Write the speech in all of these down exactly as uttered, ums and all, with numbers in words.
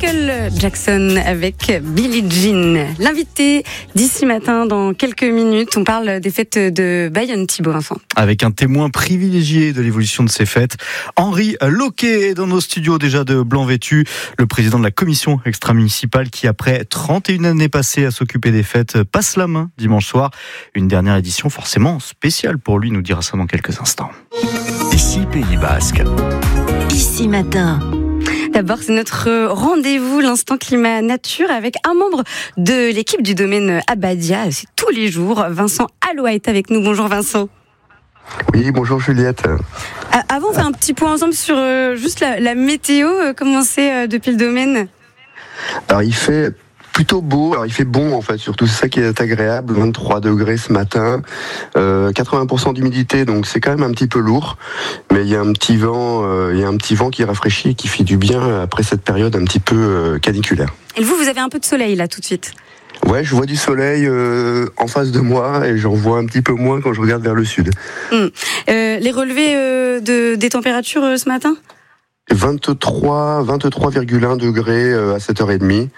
Michael Jackson avec Billie Jean. L'invité d'ici matin, dans quelques minutes, on parle des fêtes de Bayonne, Thibaut Vincent. Avec un témoin privilégié de l'évolution de ces fêtes, Henri Loquet est dans nos studios déjà de blanc vêtu, le président de la commission extra-municipale qui, après trente et une années passées à s'occuper des fêtes, passe la main dimanche soir. Une dernière édition forcément spéciale pour lui, nous dira ça dans quelques instants. Ici Pays Basque. Ici matin. D'abord, c'est notre rendez-vous, l'instant climat nature, avec un membre de l'équipe du domaine Abadia. C'est tous les jours. Vincent Alloa est avec nous. Bonjour Vincent. Oui, bonjour Juliette. Avant, on fait un petit point ensemble sur euh, juste la, la météo. Euh, comment c'est euh, depuis le domaine ? Alors, il fait plutôt beau, alors il fait bon en fait, surtout c'est ça qui est agréable, vingt-trois degrés ce matin, euh, quatre-vingts pour cent d'humidité, donc c'est quand même un petit peu lourd, mais il y a un petit vent, euh, il y a un petit vent qui rafraîchit et qui fait du bien après cette période un petit peu euh, caniculaire. Et vous, vous avez un peu de soleil là tout de suite ? Ouais, je vois du soleil euh, en face de moi et j'en vois un petit peu moins quand je regarde vers le sud. Mmh. Euh, les relevés euh, de, des températures euh, ce matin ? vingt-trois, vingt-trois virgule un degrés euh, à sept heures trente.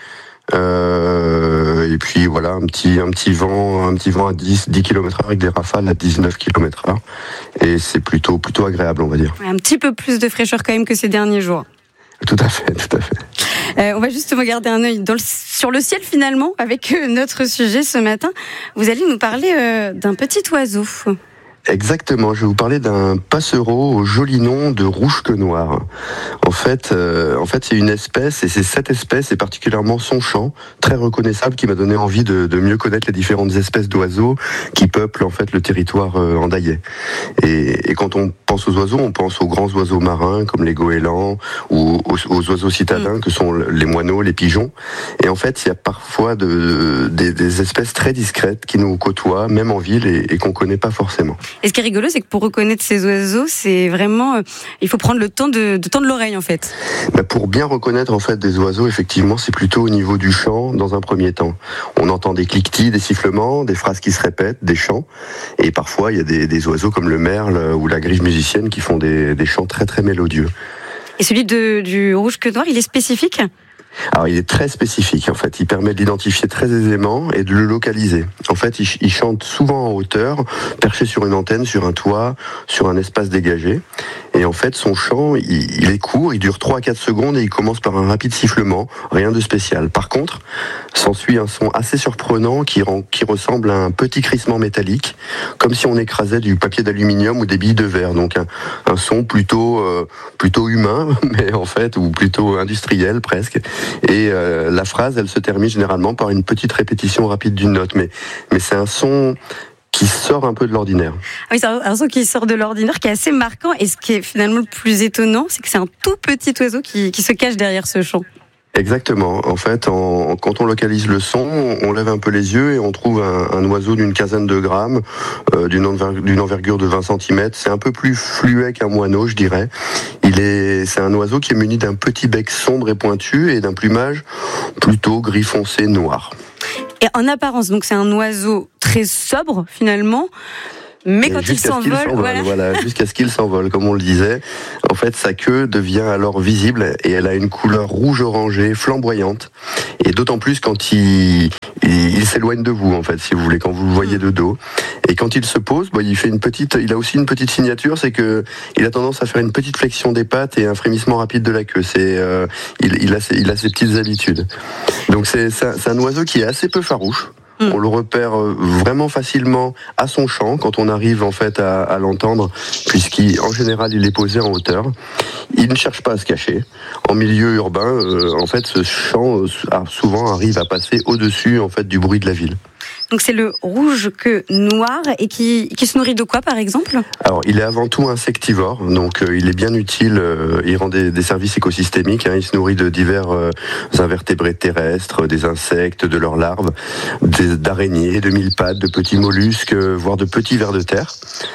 Euh, et puis voilà, un petit, un petit vent, un petit vent à dix, dix kilomètres heure avec des rafales à dix-neuf kilomètres heure. Et c'est plutôt, plutôt agréable, on va dire. Ouais, un petit peu plus de fraîcheur quand même que ces derniers jours. Tout à fait, tout à fait. Euh, on va justement garder un œil dans le, sur le ciel finalement avec euh, notre sujet ce matin. Vous allez nous parler euh, d'un petit oiseau. Exactement, je vais vous parler d'un passereau au joli nom de rouge-queue noir. En fait, euh, en fait, c'est une espèce, et c'est cette espèce, et particulièrement son chant, très reconnaissable, qui m'a donné envie de, de mieux connaître les différentes espèces d'oiseaux qui peuplent en fait le territoire euh, andalais. Et, et quand on pense aux oiseaux, on pense aux grands oiseaux marins comme les goélands ou aux, aux oiseaux citadins mmh. que sont les moineaux, les pigeons. Et en fait, il y a parfois de, des, des espèces très discrètes qui nous côtoient, même en ville, et, et qu'on connaît pas forcément. Et ce qui est rigolo, c'est que pour reconnaître ces oiseaux, c'est vraiment, euh, il faut prendre le temps de, de tendre l'oreille en fait. Bah pour bien reconnaître en fait des oiseaux, effectivement, c'est plutôt au niveau du chant dans un premier temps. On entend des cliquetis, des sifflements, des phrases qui se répètent, des chants. Et parfois, il y a des, des oiseaux comme le merle ou la grive musicienne qui font des, des chants très très mélodieux. Et celui de, du rouge-queue noir, il est spécifique ? Alors il est très spécifique en fait, il permet de l'identifier très aisément et de le localiser. En fait il, il chante souvent en hauteur, perché sur une antenne, sur un toit, sur un espace dégagé. Et en fait son chant il, il est court, il dure trois à quatre secondes et il commence par un rapide sifflement, rien de spécial. Par contre, s'ensuit un son assez surprenant qui, rend, qui ressemble à un petit crissement métallique, comme si on écrasait du papier d'aluminium ou des billes de verre. Donc un, un son plutôt, euh, plutôt humain, mais en fait, ou plutôt industriel presque. Et euh, la phrase, elle se termine généralement par une petite répétition rapide d'une note. Mais, mais c'est un son qui sort un peu de l'ordinaire. Oui, c'est un son qui sort de l'ordinaire, qui est assez marquant. Et ce qui est finalement le plus étonnant, c'est que c'est un tout petit oiseau qui, qui se cache derrière ce chant. Exactement. En fait, en, quand on localise le son, on lève un peu les yeux et on trouve un, un oiseau d'une quinzaine de grammes, euh, d'une, enver, d'une envergure de vingt centimètres. C'est un peu plus fluet qu'un moineau, je dirais. Il est, c'est un oiseau qui est muni d'un petit bec sombre et pointu et d'un plumage plutôt gris foncé noir. Et en apparence, donc c'est un oiseau très sobre finalement. Mais quand il s'envole, s'envole, voilà. voilà, jusqu'à ce qu'il s'envole, comme on le disait. En fait, sa queue devient alors visible et elle a une couleur rouge-orangée, flamboyante. Et d'autant plus quand il, il, il s'éloigne de vous, en fait, si vous voulez, quand vous le voyez de dos. Et quand il se pose, bah, il fait une petite, il a aussi une petite signature, c'est que il a tendance à faire une petite flexion des pattes et un frémissement rapide de la queue. C'est, euh, il, il a ses, il a ses petites habitudes. Donc c'est, c'est, un, c'est un oiseau qui est assez peu farouche. On le repère vraiment facilement à son chant quand on arrive en fait à, à l'entendre, puisqu'en général il est posé en hauteur. Il ne cherche pas à se cacher. En milieu urbain, euh, en fait, ce chant euh, souvent arrive à passer au-dessus en fait du bruit de la ville. Donc c'est le rouge-queue noir et qui, qui se nourrit de quoi par exemple ? Alors il est avant tout insectivore, donc euh, il est bien utile, euh, il rend des, des services écosystémiques, hein, il se nourrit de divers euh, invertébrés terrestres, des insectes, de leurs larves, des, d'araignées, de mille pattes, de petits mollusques, euh, voire de petits vers de terre.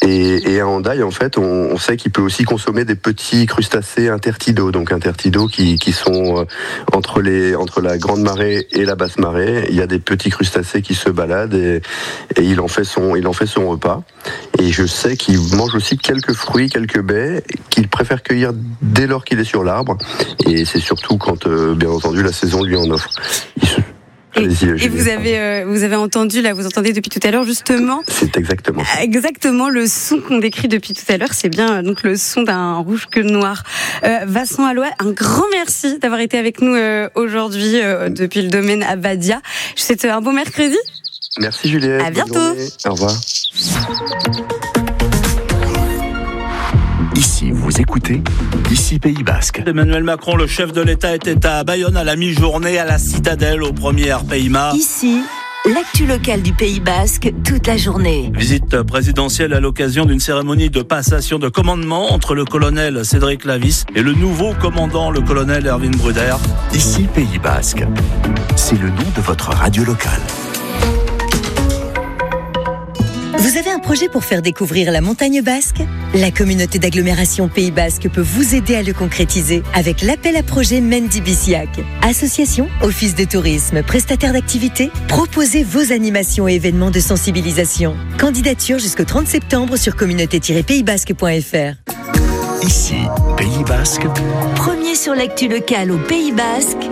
Et, et à Hendaye, en fait, on, on sait qu'il peut aussi consommer des petits crustacés intertidaux, donc intertidaux qui, qui sont euh, entre les entre la grande marée et la basse marée. Il y a des petits crustacés qui se baladent et, et il en fait son il en fait son repas. Et je sais qu'il mange aussi quelques fruits, quelques baies qu'il préfère cueillir dès lors qu'il est sur l'arbre. Et c'est surtout quand, euh, bien entendu, la saison lui en offre. Il se... Et, et vous avez euh, vous avez entendu là, vous entendez depuis tout à l'heure justement. C'est exactement ça. Exactement le son qu'on décrit depuis tout à l'heure, c'est bien euh, donc le son d'un rouge que noir. Euh, Vincent Allouat, un grand merci d'avoir été avec nous euh, aujourd'hui euh, depuis le domaine Abadia. Je vous souhaite un bon mercredi. Merci Juliette. À bientôt. Au revoir. Ici, vous écoutez Ici Pays Basque. Emmanuel Macron, le chef de l'État, était à Bayonne à la mi-journée, à la Citadelle, au premier R P I M A. Ici, l'actu locale du Pays Basque, toute la journée. Visite présidentielle à l'occasion d'une cérémonie de passation de commandement entre le colonel Cédric Lavis et le nouveau commandant, le colonel Erwin Bruder. Ici Pays Basque. C'est le nom de votre radio locale. Vous avez un projet pour faire découvrir la montagne basque ? La communauté d'agglomération Pays Basque peut vous aider à le concrétiser avec l'appel à projet Mendy Biciac. Association, office de tourisme, prestataire d'activités, proposez vos animations et événements de sensibilisation. Candidature jusqu'au trente septembre sur communauté tiret pays basque point f r. Ici, Pays Basque. Premier sur l'actu locale au Pays Basque.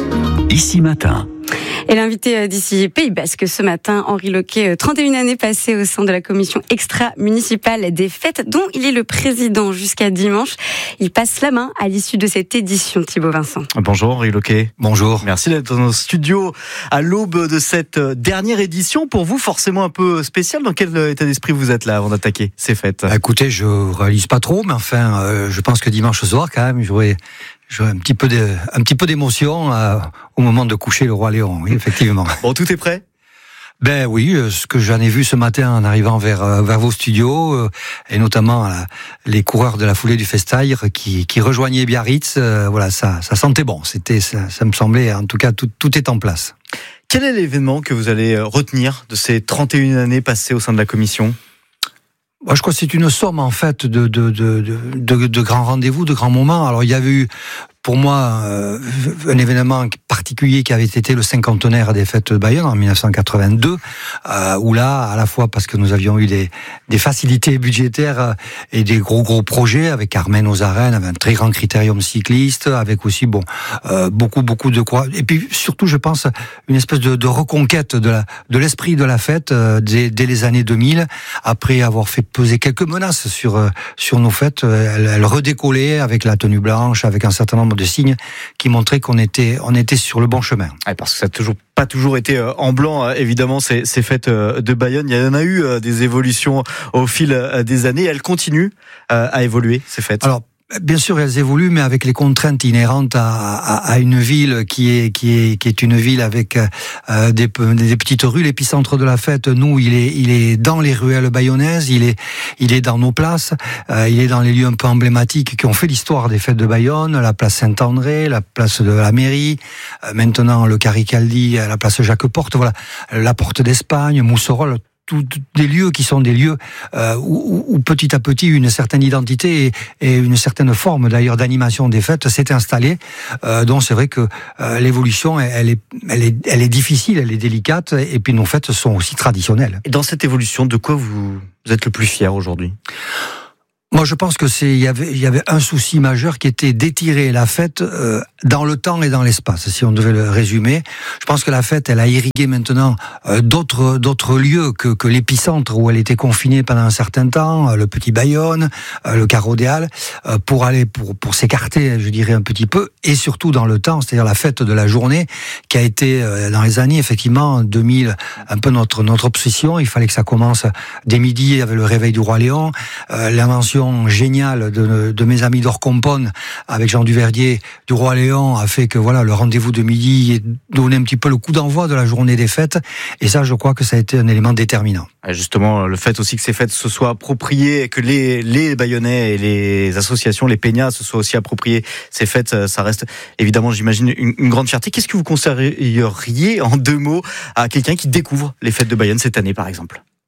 Ici Matin. Et l'invité d'ici Pays Basque ce matin, Henri Loquet, trente et une années passées au sein de la commission extra-municipale des fêtes, dont il est le président jusqu'à dimanche. Il passe la main à l'issue de cette édition, Thibaut Vincent. Bonjour Henri Loquet. Bonjour. Merci d'être dans nos studios à l'aube de cette dernière édition. Pour vous, forcément un peu spécial. Dans quel état d'esprit vous êtes là avant d'attaquer ces fêtes ? Écoutez, je réalise pas trop, mais enfin, euh, je pense que dimanche soir, quand même, j'aurai... J'aurais un petit peu de, un petit peu d'émotion euh, au moment de coucher le roi Léon, oui, effectivement. Bon, tout est prêt ? Ben oui, euh, ce que j'en ai vu ce matin en arrivant vers euh, vers vos studios, euh, et notamment euh, les coureurs de la foulée du Festail qui qui rejoignaient Biarritz, euh, voilà, ça ça sentait bon. C'était ça, ça me semblait, en tout cas, tout tout est en place. Quel est l'événement que vous allez retenir de ces trente et une années passées au sein de la commission ? Moi, je crois que c'est une somme, en fait, de, de, de, de, de, de grands rendez-vous, de grands moments. Alors, il y avait eu, pour moi, euh, un événement particulier qui avait été le cinquantenaire des fêtes de Bayonne en dix-neuf cent quatre-vingt-deux, euh, où là, à la fois parce que nous avions eu des, des facilités budgétaires et des gros gros projets avec Carmen aux arènes, avec un très grand critérium cycliste, avec aussi bon euh, beaucoup beaucoup de quoi. Et puis surtout, je pense, une espèce de, de reconquête de la de l'esprit de la fête euh, dès, dès les années deux mille, après avoir fait peser quelques menaces sur euh, sur nos fêtes. Elle, elle redécollait avec la tenue blanche, avec un certain nombre de signes qui montraient qu'on était on était sur le bon chemin. Ouais, parce que ça n'a toujours pas toujours été en blanc, évidemment, ces, ces fêtes de Bayonne. Il y en a eu des évolutions au fil des années. Elles continuent à évoluer, ces fêtes. Alors, bien sûr, elles évoluent, mais avec les contraintes inhérentes à, à, à une ville qui est qui est qui est une ville avec euh, des, des petites rues. L'épicentre de la fête, nous, il est il est dans les ruelles bayonnaises. Il est il est dans nos places. Euh, il est dans les lieux un peu emblématiques qui ont fait l'histoire des fêtes de Bayonne. La place Saint-André, la place de la mairie. Euh, maintenant, le Caricaldi, la place Jacques Porte. Voilà, la Porte d'Espagne, Mousserolles. Tous des lieux qui sont des lieux euh, où, où petit à petit une certaine identité et, et une certaine forme d'ailleurs d'animation des fêtes s'est installée. Euh, donc c'est vrai que euh, l'évolution elle est, elle est, elle est difficile, elle est délicate et puis nos fêtes sont aussi traditionnelles. Et dans cette évolution, de quoi vous, vous êtes le plus fier aujourd'hui ? Moi, je pense que c'est il y avait il y avait un souci majeur qui était d'étirer la fête euh, dans le temps et dans l'espace. Si on devait le résumer, je pense que la fête, elle a irrigué maintenant euh, d'autres d'autres lieux que que l'épicentre où elle était confinée pendant un certain temps, euh, le Petit Bayonne, euh, le Carreau des Halles, euh, pour aller pour pour s'écarter, je dirais un petit peu, et surtout dans le temps, c'est-à-dire la fête de la journée qui a été euh, dans les années effectivement deux mille un peu notre notre obsession. Il fallait que ça commence dès midi avec le réveil du roi Léon, euh, l'invention géniale de, de mes amis d'Orcompone avec Jean Duverdier du Roi Léon a fait que voilà le rendez-vous de midi est donné un petit peu le coup d'envoi de la journée des fêtes et ça je crois que ça a été un élément déterminant. Justement, le fait aussi que ces fêtes se soient appropriées, que les, les Bayonnais et les associations, les Peñas se soient aussi appropriées ces fêtes, ça reste évidemment, j'imagine, une, une grande fierté. Qu'est-ce que vous conseilleriez en deux mots à quelqu'un qui découvre les fêtes de Bayonne cette année par exemple ?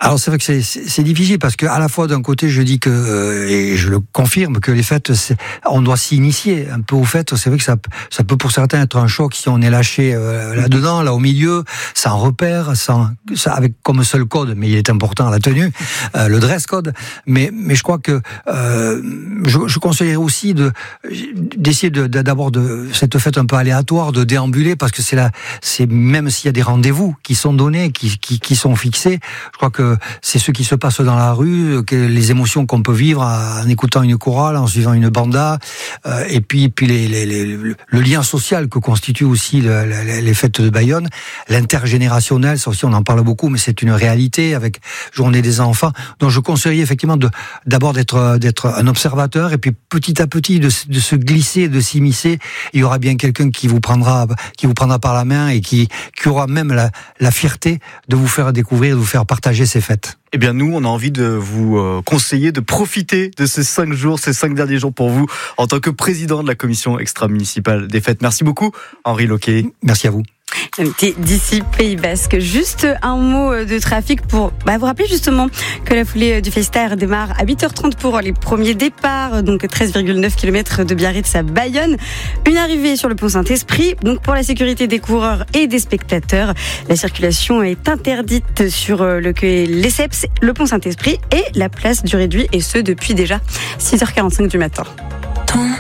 Alors c'est vrai que c'est, c'est, c'est difficile parce que à la fois d'un côté je dis que euh, et je le confirme que les fêtes c'est, on doit s'initier un peu aux fêtes. C'est vrai que ça ça peut pour certains être un choc si on est lâché euh, là-dedans, là au milieu, sans repère, sans ça, avec comme seul code, mais il est important la tenue, euh, le dress code. Mais mais je crois que euh, je, je conseillerais aussi de d'essayer de, de, d'abord de cette fête un peu aléatoire, de déambuler parce que c'est là, c'est même s'il y a des rendez-vous qui sont donnés, qui qui, qui sont fixés, je crois que c'est ce qui se passe dans la rue, que les émotions qu'on peut vivre en écoutant une chorale, en suivant une banda, euh, et puis puis les, les, les, le lien social que constituent aussi le, le, les fêtes de Bayonne, l'intergénérationnel, ça aussi on en parle beaucoup, mais c'est une réalité avec Journée des enfants. Donc je conseillerais effectivement de d'abord d'être d'être un observateur et puis petit à petit de, de se glisser, de s'immiscer. Il y aura bien quelqu'un qui vous prendra qui vous prendra par la main et qui qui aura même la, la fierté de vous faire découvrir, de vous faire partager ces fêtes. Eh bien, nous, on a envie de vous euh, conseiller de profiter de ces cinq jours, ces cinq derniers jours pour vous, en tant que président de la commission extra-municipale des fêtes. Merci beaucoup, Henri Loquet. Merci à vous. D'ici Pays Basque, juste un mot de trafic pour bah, vous rappeler justement que la foulée du Festa démarre à huit heures trente pour les premiers départs, donc treize virgule neuf kilomètres de Biarritz à Bayonne. Une arrivée sur le pont Saint-Esprit, donc pour la sécurité des coureurs et des spectateurs. La circulation est interdite sur le quai Lesseps, le pont Saint-Esprit et la place du Réduit, et ce depuis déjà six heures quarante-cinq du matin. Ton